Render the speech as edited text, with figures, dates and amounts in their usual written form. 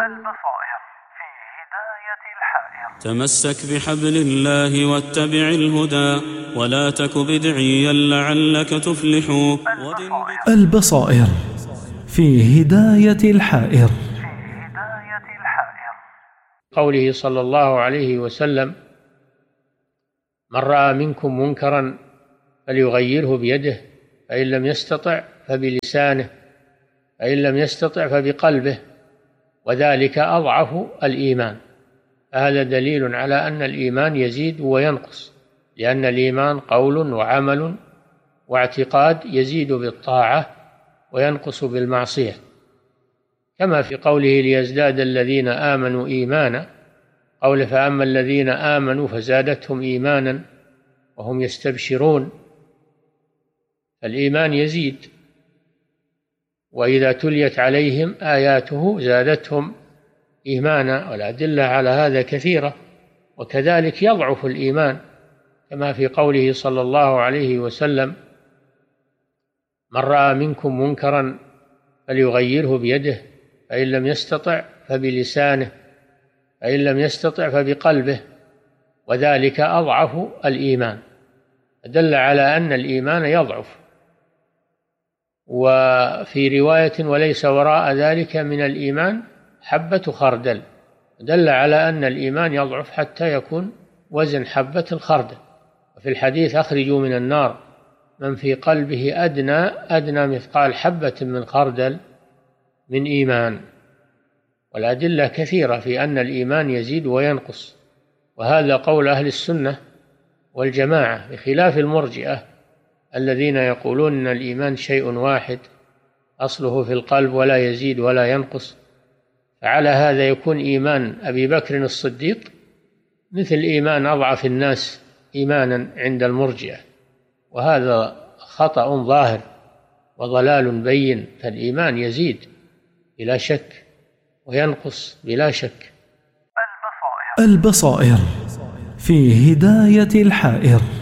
البصائر في هداية الحائر. تمسك بحبل الله واتبع الهدى ولا تك بدعيا لعلك تفلح. البصائر في هداية الحائر. قوله صلى الله عليه وسلم: من رأى منكم منكرا فليغيره بيده، فإن لم يستطع فبلسانه، فإن لم يستطع فبقلبه، وذلك أضعف الإيمان. هذا دليل على أن الإيمان يزيد وينقص، لأن الإيمان قول وعمل واعتقاد، يزيد بالطاعة وينقص بالمعصية، كما في قوله: ليزداد الذين آمنوا إيمانا، قول: فأما الذين آمنوا فزادتهم إيمانا وهم يستبشرون. الإيمان يزيد، وإذا تليت عليهم آياته زادتهم إيمانا، والأدلة على هذا كثيرة. وكذلك يضعف الإيمان، كما في قوله صلى الله عليه وسلم: من رأى منكم منكرا فليغيره بيده، فإن لم يستطع فبلسانه، فإن لم يستطع فبقلبه، وذلك أضعف الإيمان. دل على أن الإيمان يضعف. وفي رواية: وليس وراء ذلك من الإيمان حبة خردل. دل على أن الإيمان يضعف حتى يكون وزن حبة الخردل. وفي الحديث: أخرجوا من النار من في قلبه أدنى مثقال حبة من خردل من إيمان. والأدلة كثيرة في أن الإيمان يزيد وينقص، وهذا قول أهل السنة والجماعة، بخلاف المرجئة الذين يقولون أن الإيمان شيء واحد أصله في القلب ولا يزيد ولا ينقص. فعلى هذا يكون إيمان أبي بكر الصديق مثل إيمان أضعف الناس إيمانا عند المرجئة، وهذا خطأ ظاهر وضلال بين. فالإيمان يزيد بلا شك وينقص بلا شك. البصائر في هداية الحائر.